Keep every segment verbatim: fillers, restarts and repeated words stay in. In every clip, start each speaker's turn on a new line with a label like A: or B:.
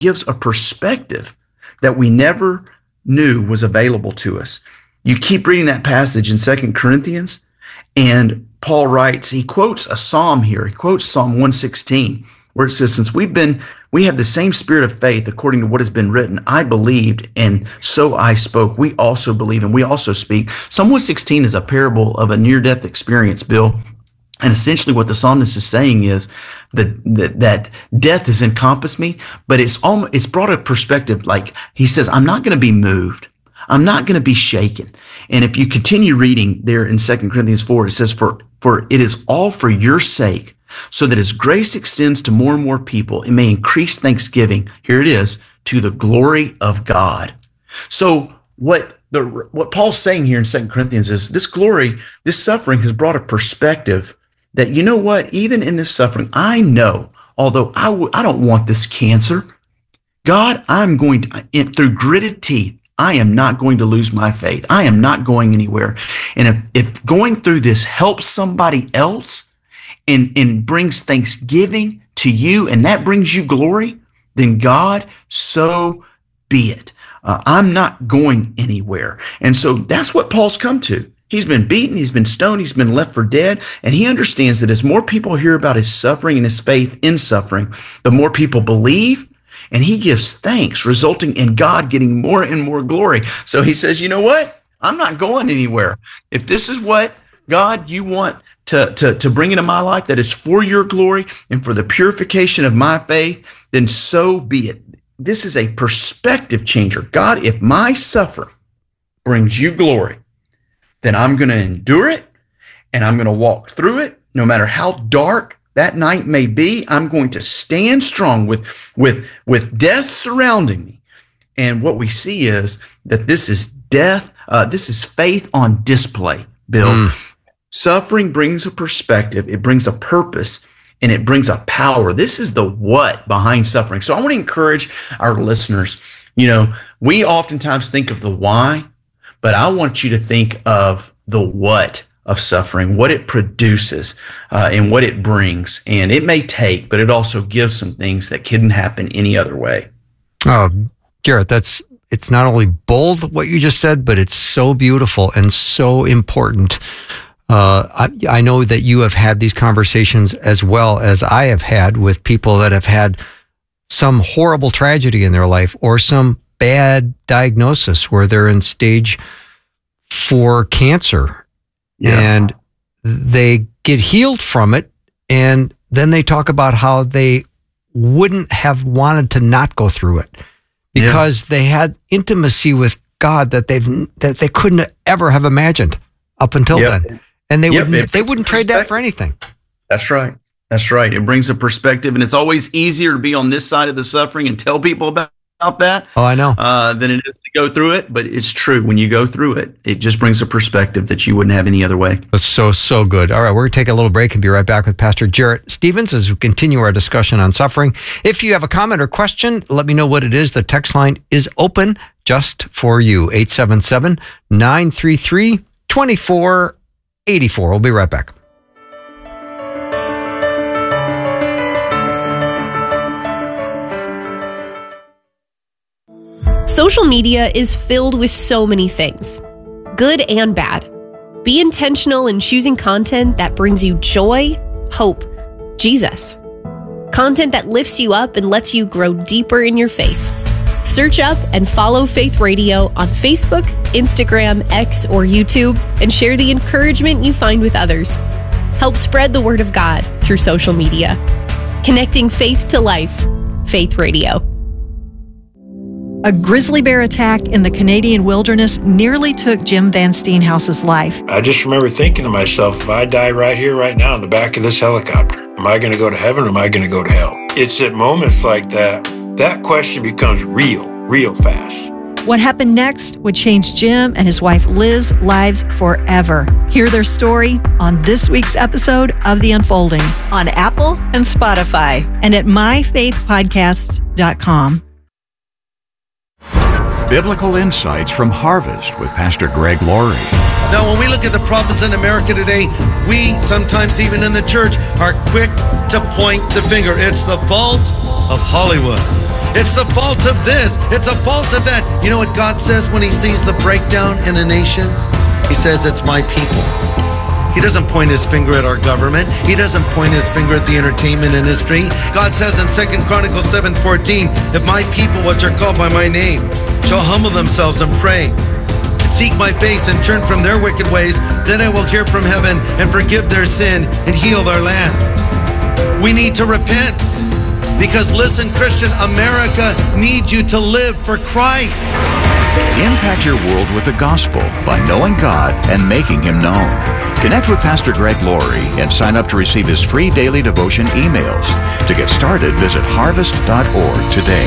A: gives a perspective that we never knew was available to us. You keep reading that passage in Second Corinthians, and Paul writes, he quotes a psalm here. He quotes Psalm one sixteen, where it says, since we've been, we have the same spirit of faith according to what has been written. I believed, and so I spoke. We also believe, and we also speak. Psalm one sixteen is a parable of a near-death experience, Bill. And essentially what the psalmist is saying is that, that, that death has encompassed me, but it's almost, it's brought a perspective. Like he says, I'm not going to be moved. I'm not going to be shaken. And if you continue reading there in Second Corinthians four, it says, for, for it is all for your sake, so that as grace extends to more and more people, it may increase thanksgiving. Here it is, to the glory of God. So what the, what Paul's saying here in Second Corinthians is this glory, this suffering has brought a perspective that, you know what, even in this suffering, I know, although I w- I don't want this cancer, God, I'm going to, in, through gritted teeth, I am not going to lose my faith. I am not going anywhere. And if, if going through this helps somebody else and, and brings thanksgiving to you, and that brings you glory, then God, so be it. Uh, I'm not going anywhere. And so that's what Paul's come to. He's been beaten, he's been stoned, he's been left for dead, and he understands that as more people hear about his suffering and his faith in suffering, the more people believe, and he gives thanks, resulting in God getting more and more glory. So he says, you know what? I'm not going anywhere. If this is what, God, you want to, to, to bring into my life, that is for your glory and for the purification of my faith, then so be it. This is a perspective changer. God, if my suffering brings you glory, then I'm going to endure it, and I'm going to walk through it. No matter how dark that night may be, I'm going to stand strong with, with, with death surrounding me. And what we see is that this is death. Uh, this is faith on display, Bill. Mm. Suffering brings a perspective. It brings a purpose, and it brings a power. This is the what behind suffering. So I want to encourage our listeners. You know, we oftentimes think of the why, but I want you to think of the what of suffering, what it produces, uh, and what it brings. And it may take, but it also gives some things that couldn't happen any other way.
B: Oh, Garrett, that's, it's not only bold what you just said, but it's so beautiful and so important. Uh, I, I know that you have had these conversations as well as I have had with people that have had some horrible tragedy in their life or some bad diagnosis where they're in stage four cancer, yeah. and they get healed from it. And then they talk about how they wouldn't have wanted to not go through it because yeah. they had intimacy with God that they've, that they couldn't ever have imagined up until yep. then. And they yep. wouldn't, they wouldn't trade that for anything.
A: That's right. That's right. It brings a perspective, and it's always easier to be on this side of the suffering and tell people about About that,
B: oh, I know,
A: uh, than it is to go through it. But it's true. When you go through it, it just brings a perspective that you wouldn't have any other way.
B: That's so, so good. All right, we're going to take a little break and be right back with Pastor Jarrett Stevens as we continue our discussion on suffering. If you have a comment or question, let me know what it is. The text line is open just for you, eight seven seven, nine three three, two four eight four. We'll be right back.
C: Social media is filled with so many things, good and bad. Be intentional in choosing content that brings you joy, hope, Jesus. Content that lifts you up and lets you grow deeper in your faith. Search up and follow Faith Radio on Facebook, Instagram, X, or YouTube, and share the encouragement you find with others. Help spread the word of God through social media. Connecting faith to life. Faith Radio.
D: A grizzly bear attack in the Canadian wilderness nearly took Jim Van Steenhouse's life.
E: I just remember thinking to myself, if I die right here, right now, in the back of this helicopter, am I going to go to heaven or am I going to go to hell? It's at moments like that, that question becomes real, real fast.
D: What happened next would change Jim and his wife Liz's lives forever. Hear their story on this week's episode of The Unfolding on Apple and Spotify and at my faith podcasts dot com.
F: Biblical Insights from Harvest with Pastor Greg Laurie.
G: Now, when we look at the problems in America today, we, sometimes even in the church, are quick to point the finger. It's the fault of Hollywood. It's the fault of this. It's a fault of that. You know what God says when he sees the breakdown in a nation? He says, it's my people. He doesn't point his finger at our government. He doesn't point his finger at the entertainment industry. God says in Second Chronicles seven fourteen, if my people, which are called by my name, shall humble themselves and pray, and seek my face and turn from their wicked ways, then I will hear from heaven and forgive their sin and heal their land. We need to repent. Because listen, Christian, America needs you to live for Christ.
F: Impact your world with the gospel by knowing God and making him known. Connect with Pastor Greg Laurie and sign up to receive his free daily devotion emails. To get started, visit harvest dot org today.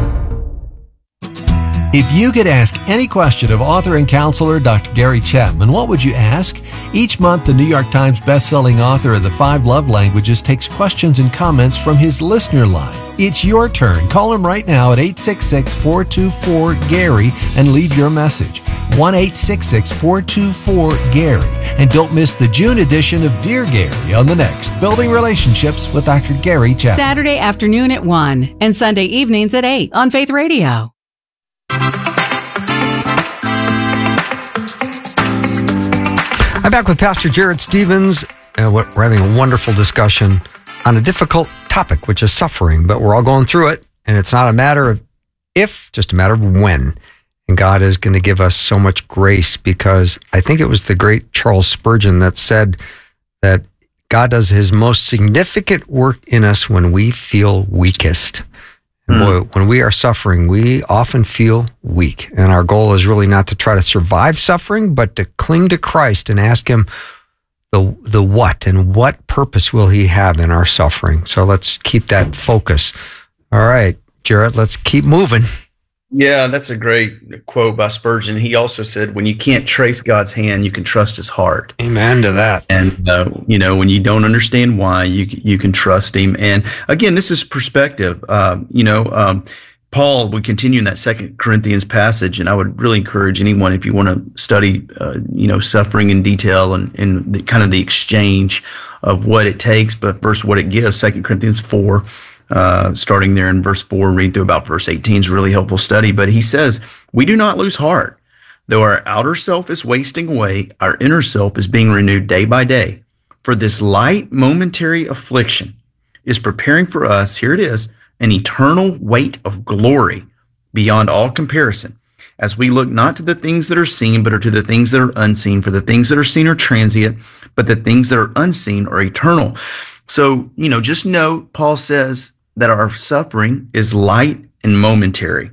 H: If you could ask any question of author and counselor Doctor Gary Chapman, what would you ask? Each month, the New York Times bestselling author of The Five Love Languages takes questions and comments from his listener line. It's your turn. Call him right now at eight six six, four two four, Gary and leave your message. one eight six six, four two four, Gary. And don't miss the June edition of Dear Gary on the next Building Relationships with Doctor Gary Chapman.
I: Saturday afternoon at one and Sunday evenings at eight on Faith Radio.
B: I'm back with Pastor Jared Stevens. Uh, we're having a wonderful discussion on a difficult topic, which is suffering, but we're all going through it. And it's not a matter of if, just a matter of when. And God is going to give us so much grace, because I think it was the great Charles Spurgeon that said that God does his most significant work in us when we feel weakest. And boy, when we are suffering, we often feel weak. And our goal is really not to try to survive suffering, but to cling to Christ and ask him the the what and what purpose will he have in our suffering. So let's keep that focus. All right, Jarrett, let's keep moving.
A: Yeah, that's a great quote by Spurgeon. He also said, when you can't trace God's hand, you can trust his heart.
B: Amen to that.
A: And, uh, you know, when you don't understand why, you you can trust him. And again, this is perspective. Um, you know, um, Paul would continue in that Second Corinthians passage, and I would really encourage anyone, if you want to study, uh, you know, suffering in detail and, and the, kind of the exchange of what it takes, but first what it gives, Second Corinthians four. Uh, starting there in verse four, read through about verse eighteen is a really helpful study. But he says, we do not lose heart. Though our outer self is wasting away, our inner self is being renewed day by day. For this light momentary affliction is preparing for us, here it is, an eternal weight of glory beyond all comparison, as we look not to the things that are seen, but are to the things that are unseen. For the things that are seen are transient, but the things that are unseen are eternal. So, you know, just note, Paul says that our suffering is light and momentary.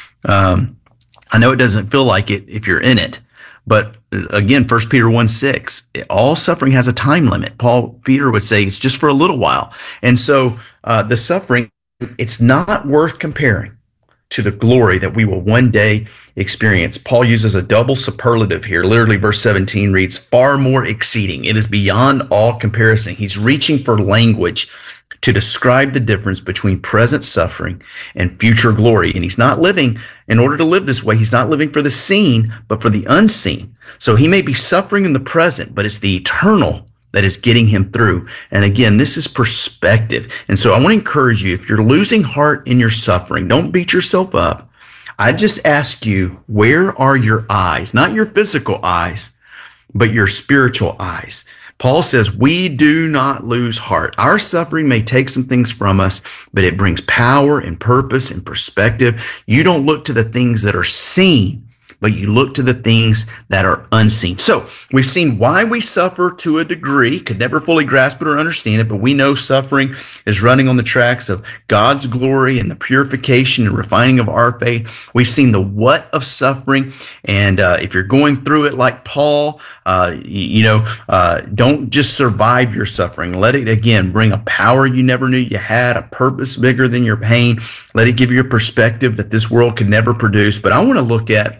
A: Um, I know it doesn't feel like it if you're in it, but again, First Peter one six, all suffering has a time limit. Paul, Peter would say it's just for a little while. And so uh, the suffering, it's not worth comparing to the glory that we will one day experience. Paul uses a double superlative here. Literally, verse seventeen reads, far more exceeding. It is beyond all comparison. He's reaching for language to describe the difference between present suffering and future glory. And he's not living, in order to live this way, he's not living for the seen, but for the unseen. So he may be suffering in the present, but it's the eternal that is getting him through. And again, this is perspective. And so I want to encourage you, if you're losing heart in your suffering, don't beat yourself up. I just ask you, where are your eyes? Not your physical eyes, but your spiritual eyes. Paul says, we do not lose heart. Our suffering may take some things from us, but it brings power and purpose and perspective. You don't look to the things that are seen, but you look to the things that are unseen. So we've seen why we suffer to a degree, could never fully grasp it or understand it, but we know suffering is running on the tracks of God's glory and the purification and refining of our faith. We've seen the what of suffering. And uh, if you're going through it like Paul, uh, you, you know, uh, don't just survive your suffering. Let it, again, bring a power you never knew you had, a purpose bigger than your pain. Let it give you a perspective that this world could never produce. But I want to look at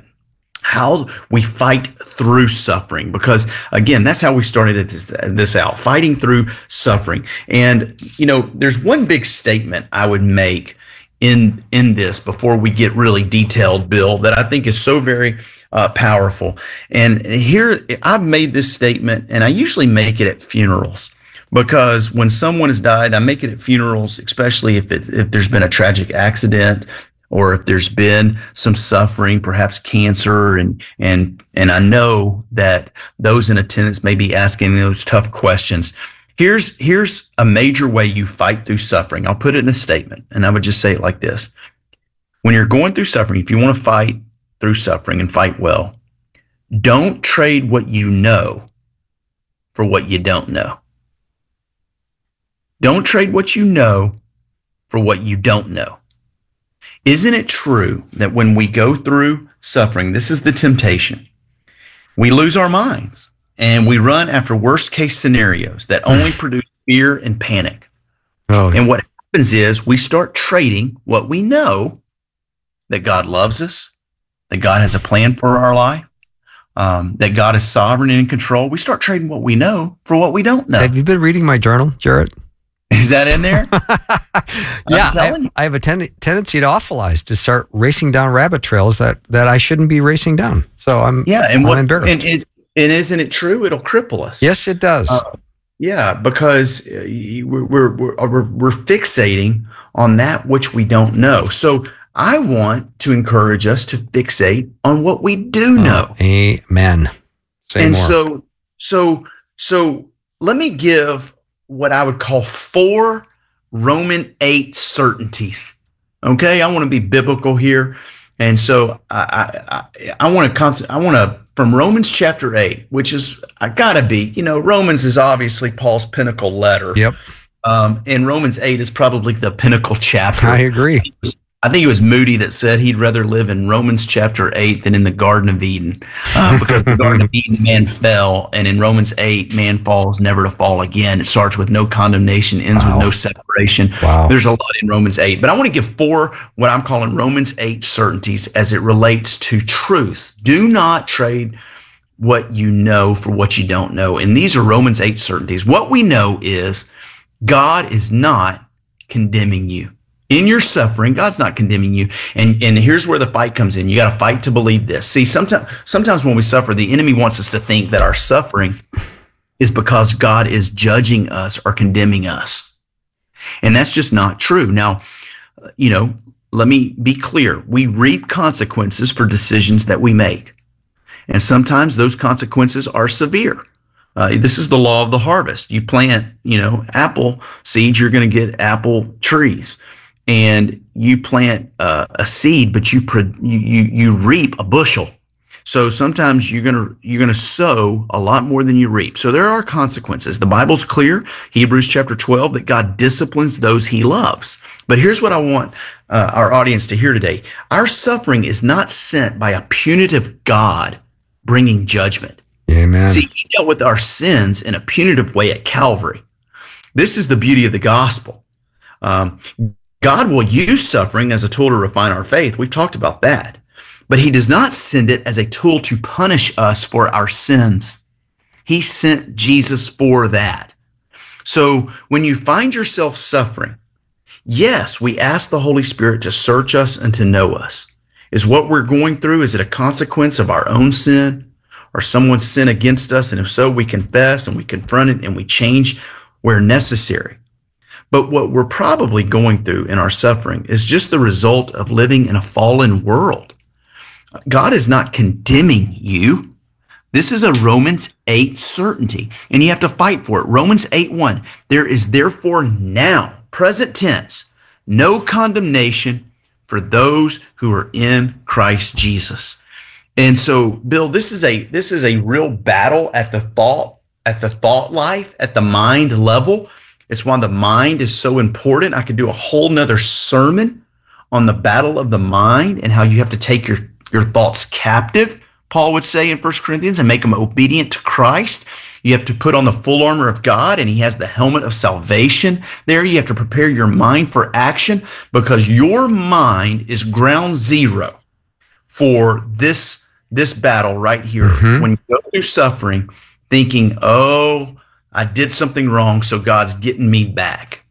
A: how we fight through suffering, because again, that's how we started this, this out, fighting through suffering. And, you know, there's one big statement I would make in, in this before we get really detailed, Bill, that I think is so very uh, powerful. And here I've made this statement, and I usually make it at funerals, Because when someone has died, I make it at funerals, especially if it, if there's been a tragic accident or if there's been some suffering, perhaps cancer, and and and I know that those in attendance may be asking those tough questions. Here's here's a major way you fight through suffering. I'll put it in a statement, and I would just say it like this. When you're going through suffering, if you want to fight through suffering and fight well, don't trade what you know for what you don't know. Don't trade what you know for what you don't know. Isn't it true that when we go through suffering, this is the temptation, we lose our minds and we run after worst case scenarios that only produce fear and panic. Oh, yeah. And what happens is we start trading what we know, that God loves us, that God has a plan for our life, um, that God is sovereign and in control. We start trading what we know for what we don't know.
B: Have you been reading my journal, Jarrett?
A: Is that in there?
B: Yeah, I have, I have a ten- tendency to awfulize, to start racing down rabbit trails that, that I shouldn't be racing down. So I'm,
A: yeah, and
B: I'm
A: what,
B: embarrassed.
A: And, is, and isn't it true? It'll cripple us.
B: Yes, it does.
A: Uh, yeah, because we're, we're, we're, we're, we're fixating on that which we don't know. So I want to encourage us to fixate on what we do know.
B: Oh, amen. Say
A: and
B: more.
A: so, so, so let me give what I would call four Roman eight certainties. Okay, I want to be biblical here, and so I I, I want to con- I want to from Romans chapter eight, which is I gotta be you know Romans is obviously Paul's pinnacle letter.
B: Yep.
A: Um, and Romans eight is probably the pinnacle chapter.
B: I agree.
A: I think it was Moody that said he'd rather live in Romans chapter eight than in the Garden of Eden, uh, because the Garden of Eden, man fell, and in Romans eight, man falls never to fall again. It starts with no condemnation, ends wow. with no separation.
B: Wow.
A: There's a lot in Romans eight, but I want to give four what I'm calling Romans eight certainties as it relates to truth. Do not trade what you know for what you don't know. And these are Romans eight certainties. What we know is God is not condemning you. In your suffering, God's not condemning you. And, and here's where the fight comes in. You got to fight to believe this. See, sometimes, sometimes when we suffer, the enemy wants us to think that our suffering is because God is judging us or condemning us. And that's just not true. Now, you know, let me be clear. We reap consequences for decisions that we make. And sometimes those consequences are severe. Uh, this is the law of the harvest. You plant, you know, apple seeds, you're going to get apple trees. And you plant uh, a seed, but you, pro- you you you reap a bushel. So sometimes you're gonna you're gonna sow a lot more than you reap. So there are consequences. The Bible's clear, Hebrews chapter twelve, that God disciplines those He loves. But here's what I want uh, our audience to hear today: our suffering is not sent by a punitive God bringing judgment.
B: Amen.
A: See, He dealt with our sins in a punitive way at Calvary. This is the beauty of the gospel. Um, God will use suffering as a tool to refine our faith. We've talked about that. But He does not send it as a tool to punish us for our sins. He sent Jesus for that. So when you find yourself suffering, yes, we ask the Holy Spirit to search us and to know us. Is what we're going through, is it a consequence of our own sin or someone's sin against us? And if so, we confess and we confront it and we change where necessary. But what we're probably going through in our suffering is just the result of living in a fallen world. God is not condemning you. This is a Romans eight certainty, and you have to fight for it. Romans eight one, there is therefore now, present tense, no condemnation for those who are in Christ Jesus. And so, Bill, this is a this is a real battle at the thought, at the thought life, at the mind level. It's why the mind is so important. I could do a whole nother sermon on the battle of the mind and how you have to take your, your thoughts captive, Paul would say in First Corinthians, and make them obedient to Christ. You have to put on the full armor of God, and He has the helmet of salvation there. You have to prepare your mind for action, because your mind is ground zero for this, this battle right here. Mm-hmm. When you go through suffering, thinking, oh, I did something wrong, so God's getting me back.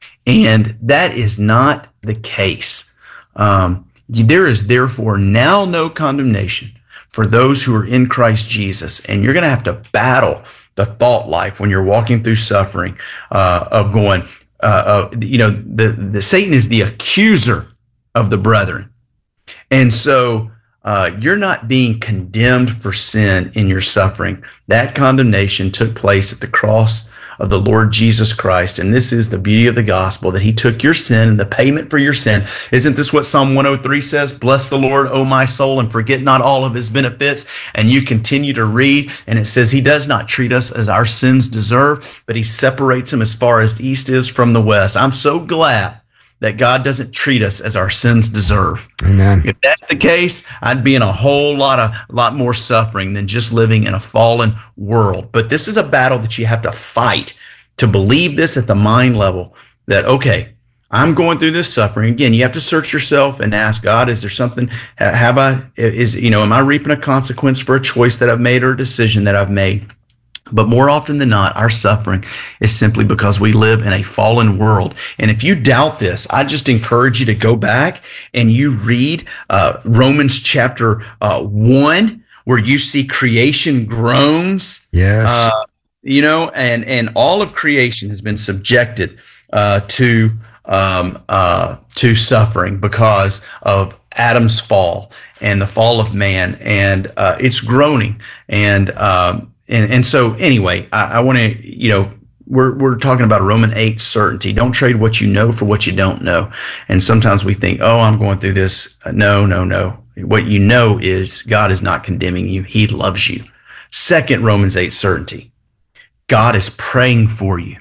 A: And that is not the case. Um, there is therefore now no condemnation for those who are in Christ Jesus. And you're going to have to battle the thought life when you're walking through suffering uh, of going, uh, uh, you know, the, the Satan is the accuser of the brethren. And so uh, you're not being condemned for sin in your suffering. That condemnation took place at the cross of the Lord Jesus Christ. And this is the beauty of the gospel, that he took your sin and the payment for your sin. Isn't this what Psalm one oh three says? Bless the Lord, O my soul, and forget not all of his benefits. And you continue to read, and it says he does not treat us as our sins deserve, but he separates them as far as the east is from the west. I'm so glad that God doesn't treat us as our sins deserve.
B: Amen.
A: If that's the case, I'd be in a whole lot of lot more suffering than just living in a fallen world. But this is a battle that you have to fight to believe this at the mind level, that, okay, I'm going through this suffering. Again, you have to search yourself and ask God, is there something, have I, is, you know, am I reaping a consequence for a choice that I've made or a decision that I've made? But more often than not, our suffering is simply because we live in a fallen world. And if you doubt this, I just encourage you to go back and you read uh, Romans chapter uh, one, where you see creation groans.
B: Yes.
A: Uh, you know, and, and all of creation has been subjected uh, to um, uh, to suffering because of Adam's fall and the fall of man. And uh, it's groaning. And um And and so anyway, I, I want to, you know, we're we're talking about Romans eight certainty. Don't trade what you know for what you don't know. And sometimes we think, oh, I'm going through this. No, no, no. What you know is God is not condemning you. He loves you. Second, Romans eight certainty. God is praying for you.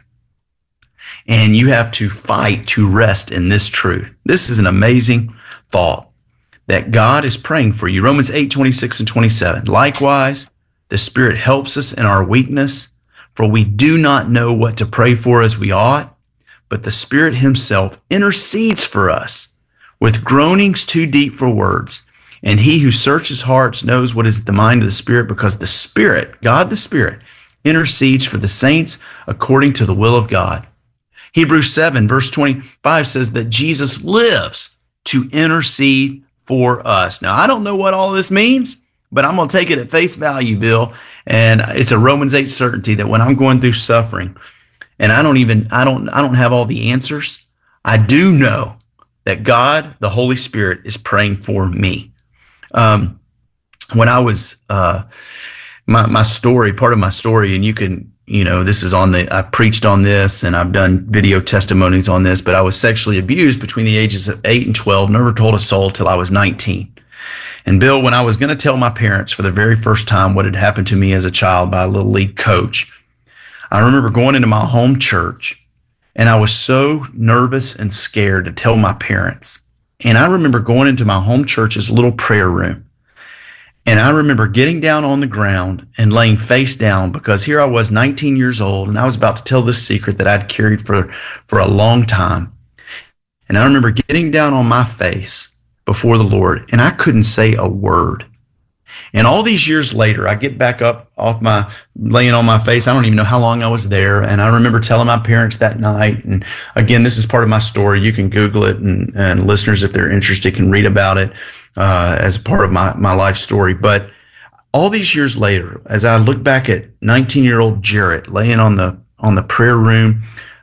A: And you have to fight to rest in this truth. This is an amazing thought, that God is praying for you. Romans eight, twenty-six and twenty-seven. Likewise, the Spirit helps us in our weakness, for we do not know what to pray for as we ought, but the Spirit himself intercedes for us with groanings too deep for words. And he who searches hearts knows what is the mind of the Spirit, because the Spirit, God the Spirit, intercedes for the saints according to the will of God. Hebrews seven, verse twenty-five says that Jesus lives to intercede for us. Now, I don't know what all of this means, but I'm going to take it at face value, Bill. And it's a Romans eight certainty that when I'm going through suffering and I don't even, I don't, I don't have all the answers, I do know that God, the Holy Spirit, is praying for me. Um, when I was, uh, my, my story, part of my story, and you can, you know, this is on the, I preached on this and I've done video testimonies on this, but I was sexually abused between the ages of eight and twelve, never told a soul till I was nineteen. And Bill, when I was going to tell my parents for the very first time what had happened to me as a child by a little league coach, I remember going into my home church and I was so nervous and scared to tell my parents. And I remember going into my home church's little prayer room. And I remember getting down on the ground and laying face down, because here I was nineteen years old and I was about to tell this secret that I'd carried for, for a long time. And I remember getting down on my face before the Lord, and I couldn't say a word. And all these years later, I get back up off my, laying on my face. I don't even know how long I was there. And I remember telling my parents that night. And again, this is part of my story. You can Google it, and, and listeners, if they're interested, can read about it uh, as part of my, my life story. But all these years later, as I look back at nineteen-year-old Jarrett laying on the on the prayer room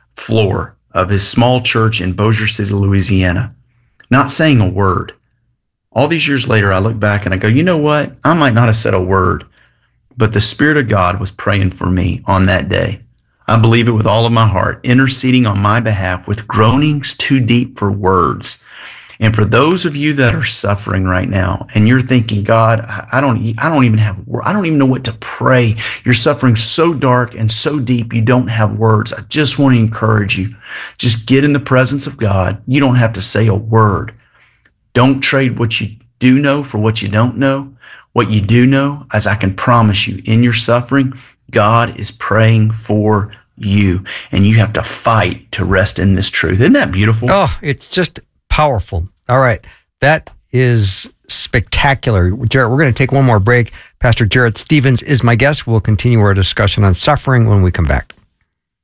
A: floor of his small church in Bossier City, Louisiana, not saying a word. All these years later, I look back and I go, you know what? I might not have said a word, but the Spirit of God was praying for me on that day. I believe it with all of my heart, interceding on my behalf with groanings too deep for words. And for those of you that are suffering right now and you're thinking, God, I don't, I don't even have, I don't even know what to pray. You're suffering so dark and so deep, you don't have words. I just want to encourage you. Just get in the presence of God. You don't have to say a word. Don't trade what you do know for what you don't know. What you do know, as I can promise you, in your suffering, God is praying for you, and you have to fight to rest in this truth. Isn't that beautiful?
B: Oh, it's just powerful. All right. That is spectacular. Jarrett, we're going to take one more break. Pastor Jarrett Stephens is my guest. We'll continue our discussion on suffering when we come back.